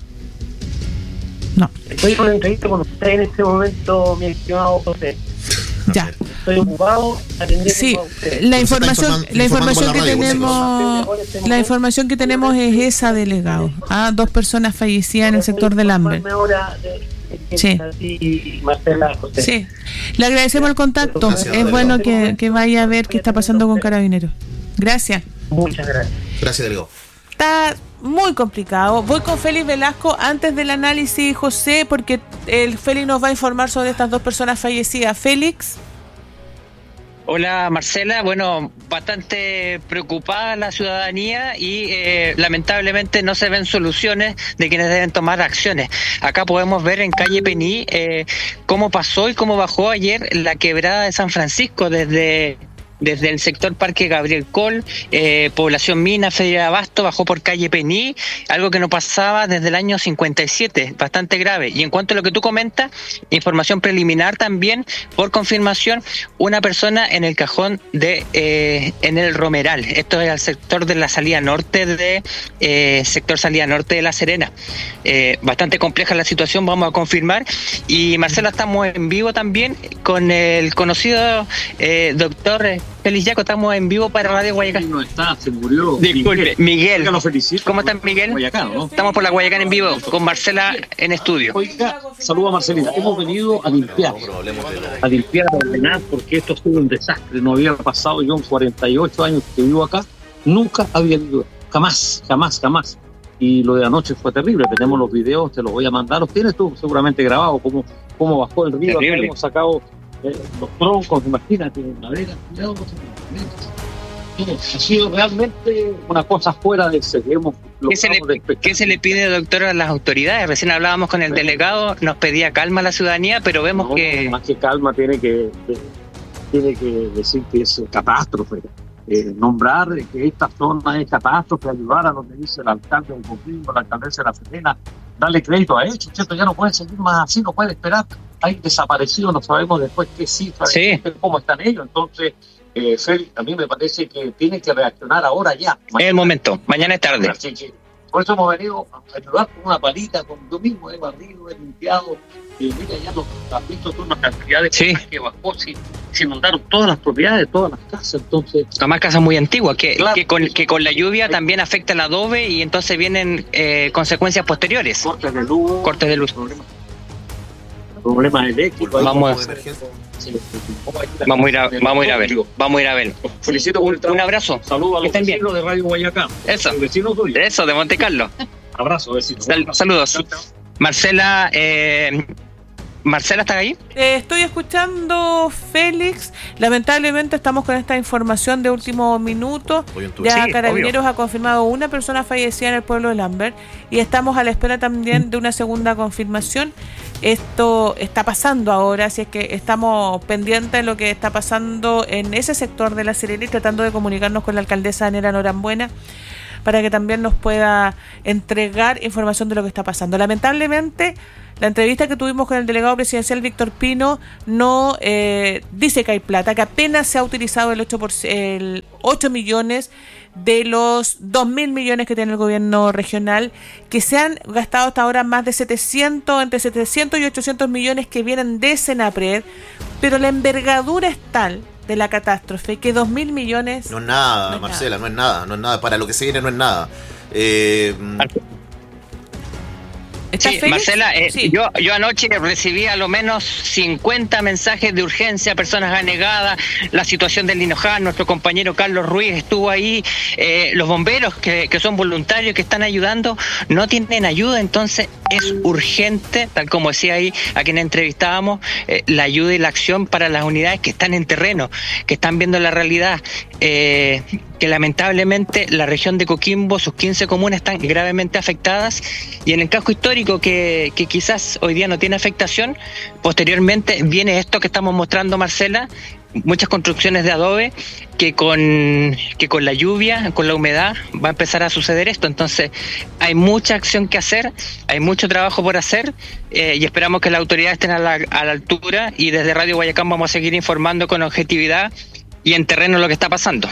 No. Estoy con la entrevista con usted en este momento, mi estimado José. Ya. Estoy ocupado atendiendo sí, a usted. la información, la información que tenemos, la información que tenemos es esa, delegado. Ah, dos personas fallecidas en el sector del hambre. Sí. Sí. Le agradecemos el contacto. Gracias, es bueno que, que vaya a ver qué está pasando con Carabineros. Gracias. Muchas gracias. Gracias, delegado. Está muy complicado. Voy con Félix Velasco antes del análisis, José, porque el Félix nos va a informar sobre estas dos personas fallecidas. Félix. Hola Marcela, bueno, bastante preocupada la ciudadanía y eh, lamentablemente no se ven soluciones de quienes deben tomar acciones. Acá podemos ver en calle Pení eh, cómo pasó y cómo bajó ayer la quebrada de San Francisco desde... desde el sector Parque Gabriel Col, eh, Población Mina, Feria de Abasto, bajó por calle Pení, algo que no pasaba desde el año cincuenta y siete, bastante grave. Y en cuanto a lo que tú comentas, información preliminar también, por confirmación, una persona en el cajón de, eh, en el Romeral, esto es el sector de la salida norte de, eh, sector salida norte de La Serena. Eh, bastante compleja la situación, vamos a confirmar. Y Marcela, estamos en vivo también con el conocido eh, doctor Félix Yaco, estamos en vivo para Radio Guayacán. No está, se murió. Disculpe, Miguel. Lo felicito. ¿Cómo estás, Miguel? Guayacán, ¿no? Estamos por la Guayacán en vivo con Marcela en estudio. Oiga, saludos a Marcelita. Hemos venido a limpiar, a limpiar, a ordenar, porque esto fue un desastre. No había pasado yo en cuarenta y ocho años que vivo acá. Nunca había vivido, jamás, jamás, jamás. Y lo de anoche fue terrible. Tenemos los videos, te los voy a mandar. Los tienes tú seguramente grabados, cómo, cómo bajó el río. Acá hemos sacado eh, los troncos, imagínate, madera, cuidado con ha sido realmente una cosa fuera de ese. Hemos ¿Qué, se le, ¿Qué se le pide, doctor, a las autoridades? Recién hablábamos con el delegado, nos pedía calma a la ciudadanía, pero vemos no, que... Más que calma, tiene que, tiene que decir que es catástrofe. Eh, nombrar que esta zona es catástrofe, ayudar a lo que dice el alcalde de Coquimbo, la alcaldesa de La Serena, darle crédito a ellos, ¿cierto? Ya no puede seguir más así, no puede esperar. Hay desaparecidos, no sabemos después qué cifras, sí. cómo están ellos. Entonces, eh, Félix, a mí me parece que tiene que reaccionar ahora ya. Es el momento, mañana es tarde. Así que, por eso hemos venido a ayudar con una palita, con yo mismo he barrido, he limpiado. Y mira, ya los, has visto tú una cantidad de sí. cosas que bajó, se, se inundaron todas las propiedades, todas las casas. Entonces, además casas muy antiguas, que, claro, que, con, que con la lluvia también afecta el adobe y entonces vienen eh, consecuencias posteriores. Cortes de luz. Cortes de luz. Problemas, problemas eléctricos. Vamos, sí. vamos a ir a, vamos a ir a ver. Vamos a ir a ver. Felicito por el trabajo. Un abrazo. Saludos a los Estén vecinos bien. de Radio Guayacán. Eso. Vecinos tuyos. Eso, de Monte Carlo. Abrazo, vecinos. Sal, saludos. Marcela, eh, Marcela, ¿estás ahí? Eh, estoy escuchando, Félix. Lamentablemente estamos con esta información de último minuto. Ya sí, Carabineros obvio. ha confirmado una persona fallecida en el pueblo de Lambert y estamos a la espera también de una segunda confirmación. Esto está pasando ahora, así es que estamos pendientes de lo que está pasando en ese sector de La Serena y tratando de comunicarnos con la alcaldesa Daniela Norambuena para que también nos pueda entregar información de lo que está pasando. Lamentablemente, la entrevista que tuvimos con el delegado presidencial Víctor Pino no eh, dice que hay plata, que apenas se ha utilizado el ocho, por, el ocho millones de los dos mil millones que tiene el gobierno regional, que se han gastado hasta ahora más de setecientos, entre setecientos y ochocientos millones que vienen de Senapred, pero la envergadura es tal de la catástrofe que dos mil millones no es nada, no es Marcela, nada. no es nada, no es nada, para lo que se viene no es nada. Eh, Sí, Marcela, eh, sí. Yo, yo anoche recibí a lo menos cincuenta mensajes de urgencia, personas anegadas, la situación del Linoján, nuestro compañero Carlos Ruiz estuvo ahí, eh, los bomberos que, que son voluntarios, que están ayudando, no tienen ayuda, entonces es urgente, tal como decía ahí a quien entrevistábamos, eh, la ayuda y la acción para las unidades que están en terreno, que están viendo la realidad, eh, que lamentablemente la región de Coquimbo, sus quince comunas están gravemente afectadas y en el casco histórico que, que quizás hoy día no tiene afectación, posteriormente viene esto que estamos mostrando, Marcela, muchas construcciones de adobe que con, que con la lluvia, con la humedad va a empezar a suceder esto, entonces hay mucha acción que hacer, hay mucho trabajo por hacer eh, y esperamos que las autoridades estén a la, a la altura y desde Radio Guayacán vamos a seguir informando con objetividad y en terreno lo que está pasando.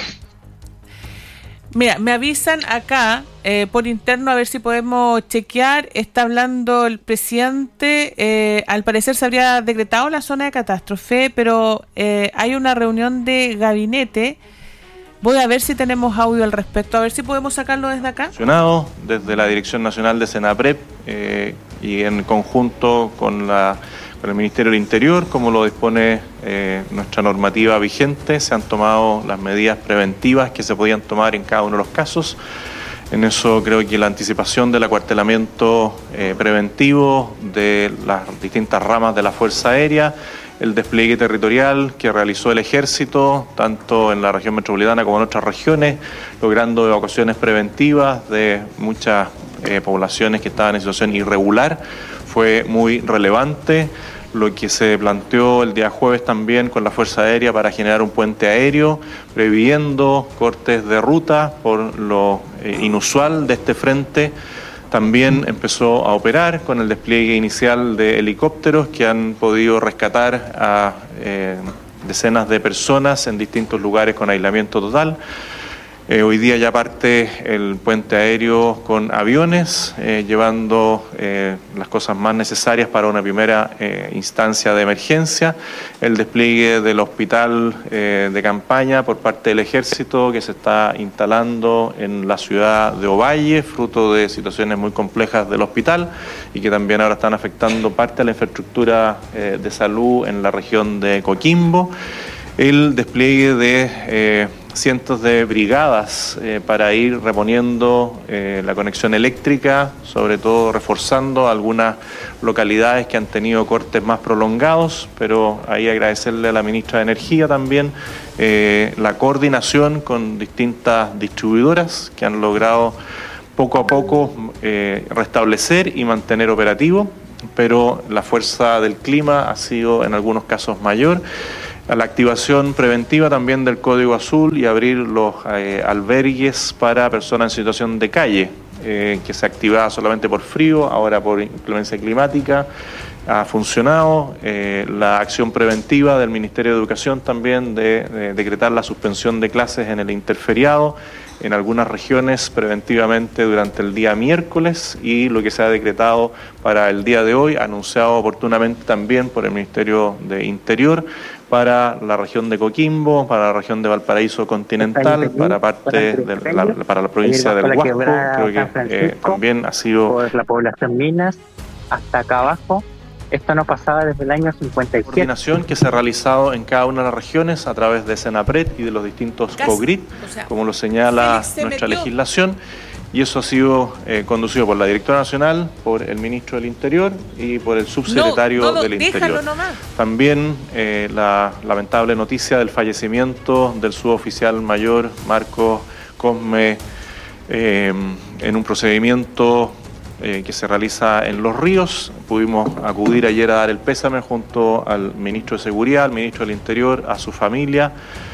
Mira, me avisan acá eh, por interno a ver si podemos chequear. Está hablando el presidente. Eh, al parecer se habría decretado la zona de catástrofe, pero eh, hay una reunión de gabinete. Voy a ver si tenemos audio al respecto, a ver si podemos sacarlo desde acá. Desde la Dirección Nacional de Senapred eh, y en conjunto con la con el Ministerio del Interior, como lo dispone eh, nuestra normativa vigente, se han tomado las medidas preventivas que se podían tomar en cada uno de los casos. En eso creo que la anticipación del acuartelamiento eh, preventivo de las distintas ramas de la Fuerza Aérea, el despliegue territorial que realizó el Ejército, tanto en la región metropolitana como en otras regiones, logrando evacuaciones preventivas de muchas eh, poblaciones que estaban en situación irregular, fue muy relevante. Lo que se planteó el día jueves también con la Fuerza Aérea para generar un puente aéreo, previendo cortes de ruta por lo eh, inusual de este frente. También empezó a operar con el despliegue inicial de helicópteros que han podido rescatar a eh, decenas de personas en distintos lugares con aislamiento total. Eh, hoy día ya parte el puente aéreo con aviones, eh, llevando eh, las cosas más necesarias para una primera eh, instancia de emergencia. El despliegue del hospital eh, de campaña por parte del Ejército que se está instalando en la ciudad de Ovalle, fruto de situaciones muy complejas del hospital y que también ahora están afectando parte de la infraestructura eh, de salud en la región de Coquimbo. El despliegue de eh, cientos de brigadas eh, para ir reponiendo eh, la conexión eléctrica, sobre todo reforzando algunas localidades que han tenido cortes más prolongados, pero ahí agradecerle a la ministra de Energía también eh, la coordinación con distintas distribuidoras que han logrado poco a poco eh, restablecer y mantener operativo, pero la fuerza del clima ha sido en algunos casos mayor. A la activación preventiva también del Código Azul y abrir los eh, albergues para personas en situación de calle, eh, que se activaba solamente por frío, ahora por inclemencia climática, ha funcionado. Eh, la acción preventiva del Ministerio de Educación también de, de decretar la suspensión de clases en el interferiado, en algunas regiones preventivamente durante el día miércoles y lo que se ha decretado para el día de hoy, anunciado oportunamente también por el Ministerio de Interior, para la región de Coquimbo, para la región de Valparaíso continental, para parte de la, para la provincia del Huasco, creo que eh, también ha sido... Por la población Minas, hasta acá abajo. Esto no pasaba desde el año cincuenta y siete. Coordinación que se ha realizado en cada una de las regiones a través de Senapred y de los distintos COGRID, o sea, como lo señala nuestra legislación. y eso ha sido eh, conducido por la directora nacional, por el ministro del Interior y por el subsecretario no, no, del Interior. Nomás. También eh, la lamentable noticia del fallecimiento del suboficial mayor Marcos Cosme eh, en un procedimiento eh, que se realiza en Los Ríos. Pudimos acudir ayer a dar el pésame junto al ministro de Seguridad, al ministro del Interior, a su familia,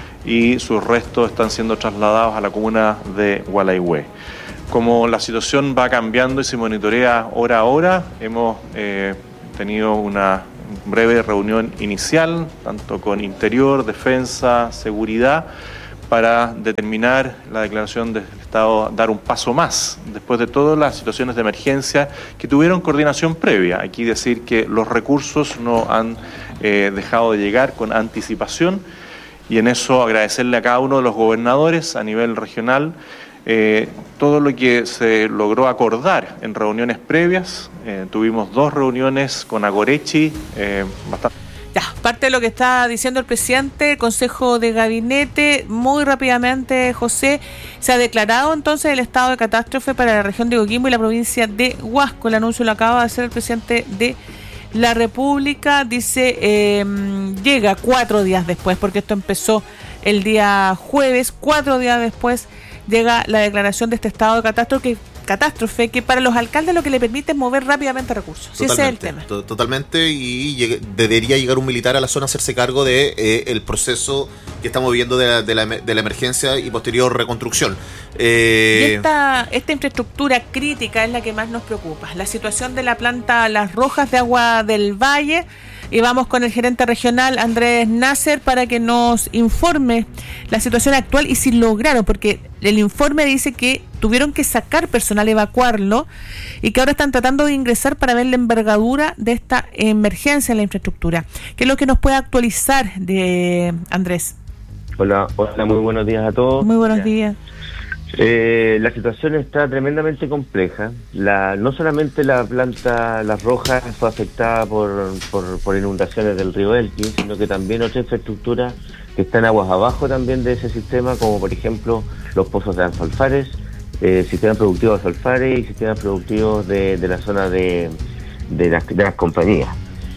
y sus restos están siendo trasladados a la comuna de Gualeguay. Como la situación va cambiando y se monitorea hora a hora, hemos eh, tenido una breve reunión inicial, tanto con Interior, Defensa, Seguridad, para determinar la declaración del Estado, dar un paso más, después de todas las situaciones de emergencia que tuvieron coordinación previa. Aquí decir que los recursos no han eh, dejado de llegar con anticipación, y en eso agradecerle a cada uno de los gobernadores a nivel regional eh, todo lo que se logró acordar en reuniones previas. Eh, tuvimos dos reuniones con Agorechi, eh, bastante... Ya, parte de lo que está diciendo el presidente, el Consejo de Gabinete, muy rápidamente, José, se ha declarado entonces el estado de catástrofe para la región de Coquimbo y la provincia de Huasco. El anuncio lo acaba de hacer el presidente de la República, dice, eh, llega cuatro días después, porque esto empezó el día jueves, cuatro días después llega la declaración de este estado de catástrofe, catástrofe que para los alcaldes lo que le permite es mover rápidamente recursos. Sí, ese es el tema. To- totalmente, y llegue, debería llegar un militar a la zona a hacerse cargo de eh, el proceso que estamos viviendo de la, de, la, de la emergencia y posterior reconstrucción. Eh, y esta, esta infraestructura crítica es la que más nos preocupa. La situación de la planta Las Rojas de Agua del Valle. Y vamos con el gerente regional Andrés Nasser para que nos informe la situación actual y si lograron, porque el informe dice que tuvieron que sacar personal, evacuarlo, y que ahora están tratando de ingresar para ver la envergadura de esta emergencia en la infraestructura. ¿Qué es lo que nos puede actualizar, de Andrés? Hola, hola, muy buenos días a todos. Muy buenos días. Eh, la situación está tremendamente compleja. La, no solamente la planta Las Rojas fue afectada por, por, por inundaciones del río Elqui, sino que también otra infraestructura que está en aguas abajo también de ese sistema, como por ejemplo los pozos de Alfalfares, eh, sistemas productivos de Alfalfares y sistemas productivos de, de la zona de, de, las, de las compañías.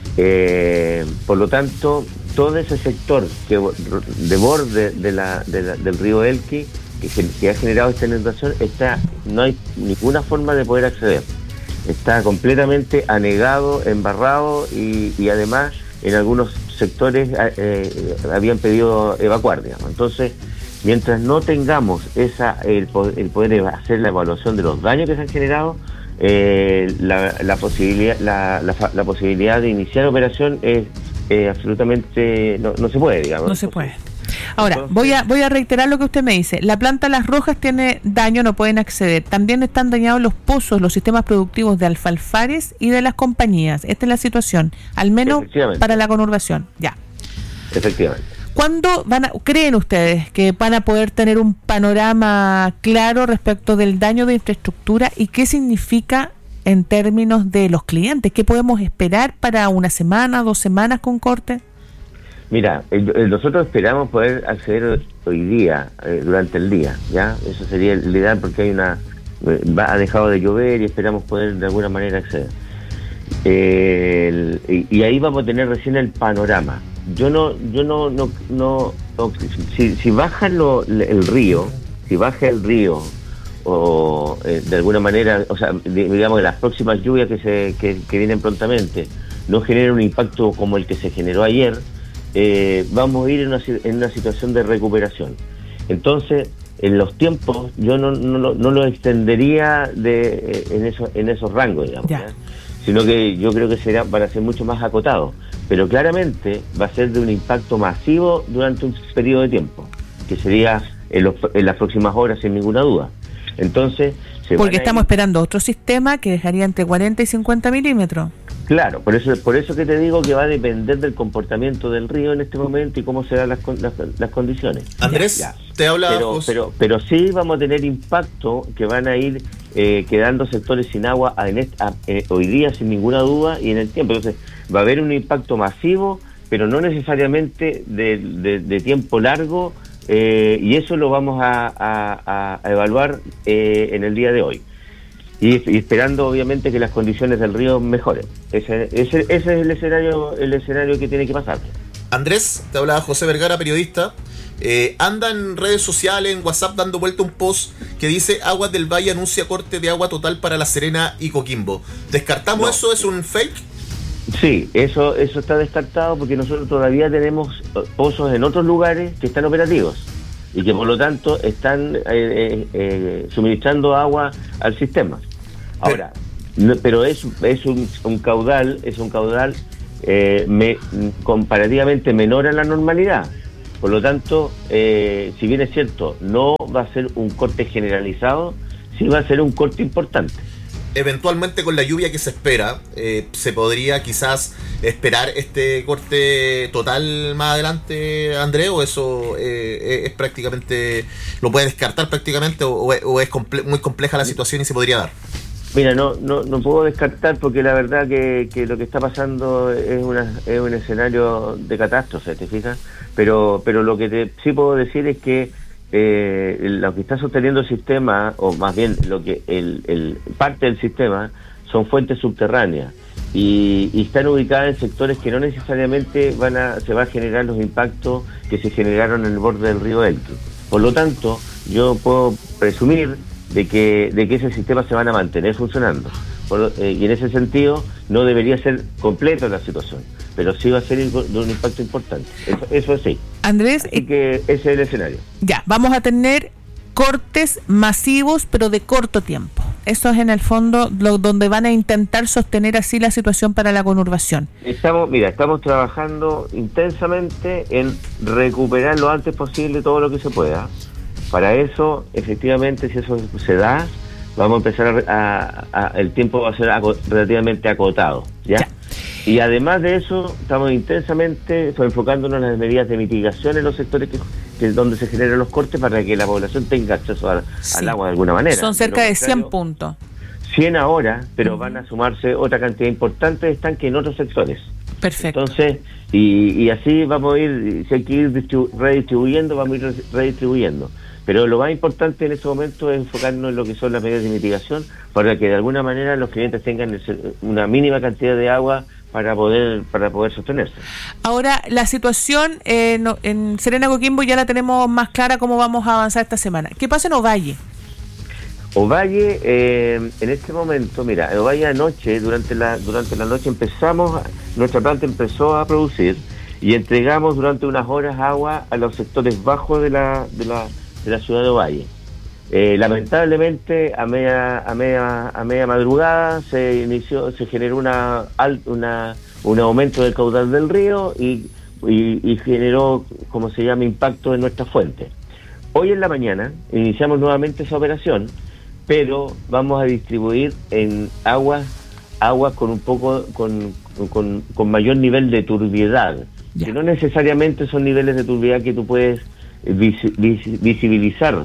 Eh, por lo tanto, todo ese sector que de borde de la, de la, del río Elqui, que, que ha generado esta inundación, está, no hay ninguna forma de poder acceder. Está completamente anegado, embarrado, y, y además en algunos sectores eh, habían pedido evacuar, digamos. Entonces, mientras no tengamos esa el poder, el poder hacer la evaluación de los daños que se han generado, eh, la, la posibilidad la, la, la posibilidad de iniciar operación es eh, absolutamente no, no se puede, digamos. No se puede. Ahora, Entonces, voy a voy a reiterar lo que usted me dice. La planta Las Rojas tiene daño, no pueden acceder. También están dañados los pozos, los sistemas productivos de Alfalfares y de las compañías. Esta es la situación, al menos para la conurbación. Ya. Efectivamente. ¿Cuándo van a, creen ustedes que van a poder tener un panorama claro respecto del daño de infraestructura y qué significa en términos de los clientes? ¿Qué podemos esperar para una semana, dos semanas con corte? Mira, eh, nosotros esperamos poder acceder hoy día, eh, durante el día, ¿ya? Eso sería el ideal porque hay una eh, va, ha dejado de llover y esperamos poder de alguna manera acceder. Eh, el, y, y ahí vamos a tener recién el panorama. Yo no, yo no, no, no, no si, si baja lo, el río, si baja el río, o eh, de alguna manera, o sea, digamos que las próximas lluvias que se que, que vienen prontamente no generan un impacto como el que se generó ayer, eh, vamos a ir en una, en una situación de recuperación. Entonces, en los tiempos, yo no, no, no lo extendería de en eso, en esos rangos, digamos, ¿ya? ¿Ya? Sino que yo creo que será, van a ser mucho más acotados, pero claramente va a ser de un impacto masivo durante un periodo de tiempo, que sería en, los, en las próximas horas, sin ninguna duda. Entonces, se porque estamos ir... esperando otro sistema que dejaría entre cuarenta y cincuenta milímetros. Claro, por eso por eso que te digo que va a depender del comportamiento del río en este momento y cómo serán las, las, las condiciones. Andrés, ya, te habla... Pero, pero, pero sí vamos a tener impacto que van a ir eh, quedando sectores sin agua en este, a, eh, hoy día sin ninguna duda y en el tiempo. Entonces va a haber un impacto masivo, pero no necesariamente de, de, de tiempo largo eh, y eso lo vamos a, a, a evaluar eh, en el día de hoy. Y, y esperando obviamente que las condiciones del río mejoren. Ese, ese, ese es el escenario, el escenario que tiene que pasar. Andrés, te hablaba José Vergara, periodista. Eh, anda en redes sociales, en WhatsApp, dando vuelta un post que dice: Aguas del Valle anuncia corte de agua total para La Serena y Coquimbo. ¿Descartamos no. eso? ¿Es un fake? Sí, eso, eso está descartado porque nosotros todavía tenemos pozos en otros lugares que están operativos y que por lo tanto están eh, eh, eh, suministrando agua al sistema. Ahora, no, pero es, es un, un caudal, es un caudal eh, me, comparativamente menor a la normalidad. Por lo tanto, eh, si bien es cierto, no va a ser un corte generalizado, sí va a ser un corte importante. Eventualmente, con la lluvia que se espera, eh, ¿se podría quizás esperar este corte total más adelante, Andrés? ¿O eso eh, es prácticamente, lo puede descartar prácticamente, o, o es comple- muy compleja la situación y se podría dar? Mira, no no no puedo descartar porque la verdad que, que lo que está pasando es una es un escenario de catástrofe, ¿te fijas? Pero pero lo que te, sí puedo decir es que eh, lo que está sosteniendo el sistema, o más bien lo que el, el parte del sistema, son fuentes subterráneas y, y están ubicadas en sectores que no necesariamente van a se va a generar los impactos que se generaron en el borde del río Elqui. Por lo tanto, yo puedo presumir de que de que ese sistema se van a mantener funcionando. Por, eh, y en ese sentido no debería ser completa la situación, pero sí va a ser de un impacto importante. Eso, eso sí. Andrés, así que ese es el escenario. Ya, vamos a tener cortes masivos, pero de corto tiempo. Eso es en el fondo lo, donde van a intentar sostener así la situación para la conurbación. Estamos, mira, estamos trabajando intensamente en recuperar lo antes posible todo lo que se pueda. Para eso, efectivamente, si eso se da, vamos a empezar a, a, a el tiempo va a ser aco, relativamente acotado, ¿ya? ya. Y además de eso, estamos intensamente enfocándonos en las medidas de mitigación en los sectores que, que donde se generan los cortes para que la población tenga acceso a, sí. al agua de alguna manera. Son cerca de cien puntos. cien ahora, pero uh-huh. van a sumarse otra cantidad importante de estanques en otros sectores. Perfecto. Entonces, y, y así vamos a ir, si hay que ir distribu- redistribuyendo, vamos a ir redistribuyendo. Pero lo más importante en este momento es enfocarnos en lo que son las medidas de mitigación para que de alguna manera los clientes tengan una mínima cantidad de agua para poder para poder sostenerse. Ahora, la situación eh, no, en Serena Coquimbo ya la tenemos más clara cómo vamos a avanzar esta semana. ¿Qué pasa en Ovalle? Ovalle, eh, en este momento, mira, en Ovalle anoche, durante la durante la noche empezamos, nuestra planta empezó a producir y entregamos durante unas horas agua a los sectores bajos de la de la de la ciudad de Ovalle. Eh, lamentablemente a media a media a media madrugada se inició se generó una una un aumento del caudal del río y, y, y generó, como se llama, impacto en nuestra fuente. Hoy en la mañana iniciamos nuevamente esa operación, pero vamos a distribuir en aguas aguas con un poco con con, con mayor nivel de turbiedad, ya. que no necesariamente son niveles de turbiedad que tú puedes Vis, vis, visibilizar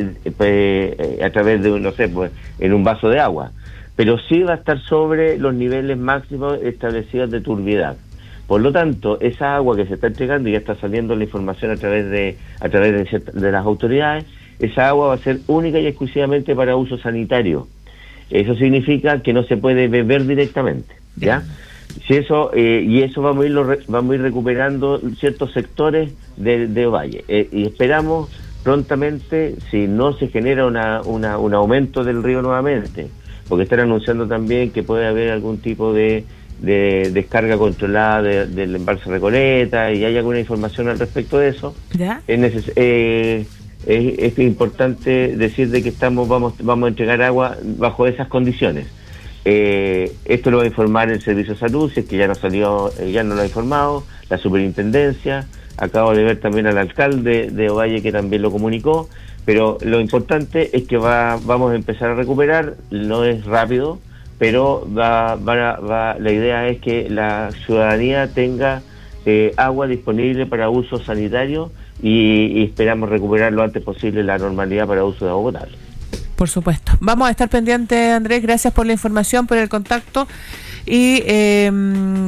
eh, a través de, no sé, pues en un vaso de agua, pero sí va a estar sobre los niveles máximos establecidos de turbiedad. Por lo tanto, esa agua que se está entregando y ya está saliendo la información a través de a través de, cierta, de las autoridades, esa agua va a ser única y exclusivamente para uso sanitario. Eso significa que no se puede beber directamente, ¿ya? Si eso eh, y eso vamos a irlo vamos a ir recuperando ciertos sectores de, de Ovalle eh, y esperamos prontamente, si no se genera una, una un aumento del río nuevamente, porque están anunciando también que puede haber algún tipo de, de descarga controlada de, del embalse Recoleta, y hay alguna información al respecto de eso. ¿Ya? Es, neces- eh, es, es importante decir de que estamos vamos vamos a entregar agua bajo esas condiciones. Eh, esto lo va a informar el Servicio de Salud, si es que ya no salió, eh, ya no lo ha informado, la Superintendencia. Acabo de ver también al alcalde de Ovalle que también lo comunicó, pero lo importante es que va, vamos a empezar a recuperar. No es rápido, pero va, va, va, la idea es que la ciudadanía tenga eh, agua disponible para uso sanitario y, y esperamos recuperar lo antes posible la normalidad para uso de agua potable. Por supuesto. Vamos a estar pendientes, Andrés. Gracias por la información, por el contacto. Y eh,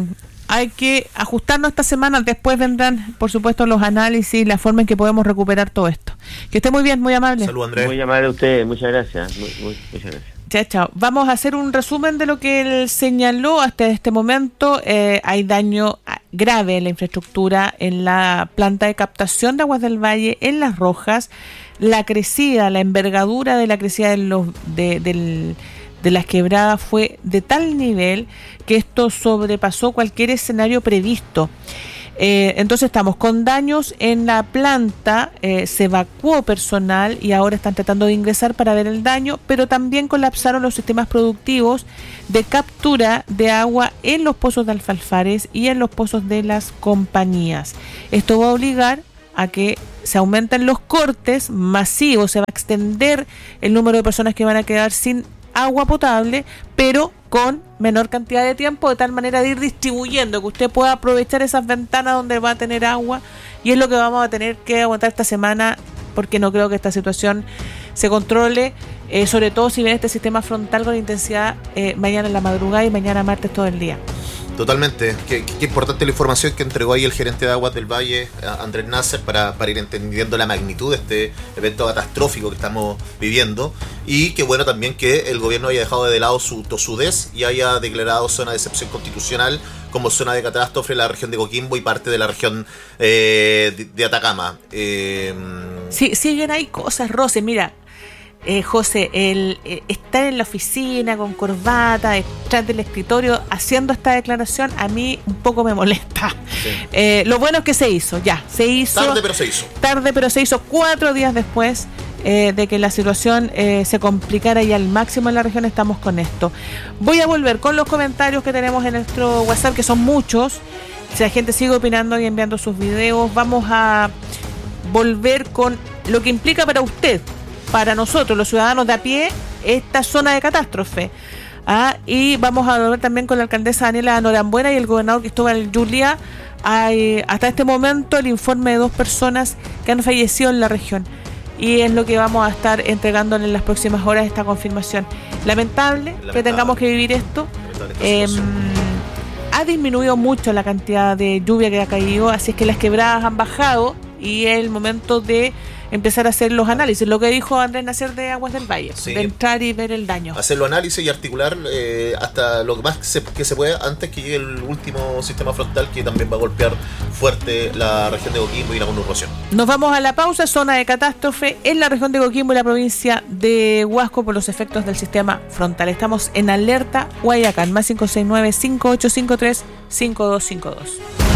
hay que ajustarnos esta semana. Después vendrán, por supuesto, los análisis, la forma en que podemos recuperar todo esto. Que esté muy bien, muy amable. Salud, Andrés. Muy amable a usted, muchas gracias. Muy, muy, muchas gracias. Chao, chao. Vamos a hacer un resumen de lo que él señaló hasta este momento. Eh, hay daño grave en la infraestructura, en la planta de captación de aguas del Valle, en Las Rojas. La crecida, la envergadura de la crecida de, los, de, del, de las quebradas fue de tal nivel que esto sobrepasó cualquier escenario previsto. Eh, entonces estamos con daños en la planta, eh, se evacuó personal y ahora están tratando de ingresar para ver el daño, pero también colapsaron los sistemas productivos de captura de agua en los pozos de Alfalfares y en los pozos de las compañías. Esto va a obligar a que se aumenten los cortes masivos, se va a extender el número de personas que van a quedar sin agua potable, pero con menor cantidad de tiempo, de tal manera de ir distribuyendo, que usted pueda aprovechar esas ventanas donde va a tener agua, y es lo que vamos a tener que aguantar esta semana, porque no creo que esta situación se controle, eh, sobre todo si viene este sistema frontal con intensidad eh, mañana en la madrugada y mañana martes todo el día. Totalmente. Qué, qué importante la información que entregó ahí el gerente de Aguas del Valle, Andrés Nasser, para, para ir entendiendo la magnitud de este evento catastrófico que estamos viviendo. Y qué bueno también que el gobierno haya dejado de lado su tosudez y haya declarado zona de excepción constitucional como zona de catástrofe en la región de Coquimbo y parte de la región eh, de, de Atacama. Eh, sí, siguen ahí cosas, Rose. Mira, Eh, José, el eh, estar en la oficina con corbata, detrás del escritorio, haciendo esta declaración, a mí un poco me molesta. Sí. Eh, lo bueno es que se hizo, ya, se hizo. Tarde, pero se hizo. Tarde, pero se hizo cuatro días después eh, de que la situación eh, se complicara y al máximo en la región. Estamos con esto. Voy a volver con los comentarios que tenemos en nuestro WhatsApp, que son muchos. Si la gente sigue opinando y enviando sus videos, vamos a volver con lo que implica para usted, para nosotros, los ciudadanos de a pie, esta zona de catástrofe. Ah, y vamos a volver también con la alcaldesa Daniela Norambuena y el gobernador Cristóbal Julia. Hay, hasta este momento, el informe de dos personas que han fallecido en la región. Y es lo que vamos a estar entregándole en las próximas horas, esta confirmación. Lamentable, Lamentable. que tengamos que vivir esto. Eh, ha disminuido mucho la cantidad de lluvia que ha caído, así es que las quebradas han bajado y es el momento de empezar a hacer los análisis, lo que dijo Andrés Nasser de Aguas del Valle, sí, de entrar y ver el daño. Hacer los análisis y articular eh, hasta lo más que se, que se pueda antes que llegue el último sistema frontal que también va a golpear fuerte la región de Coquimbo y la conurbación. Nos vamos a la pausa. Zona de catástrofe en la región de Coquimbo y la provincia de Huasco por los efectos del sistema frontal. Estamos en alerta Guayacán, más cinco seis nueve, cinco ocho cinco tres, cinco dos cinco dos.